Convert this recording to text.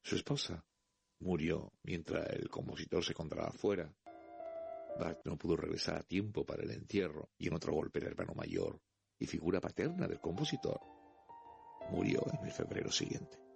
Su esposa murió mientras el compositor se encontraba afuera. Bach no pudo regresar a tiempo para el entierro y en otro golpe el hermano mayor y figura paterna del compositor murió en el febrero siguiente.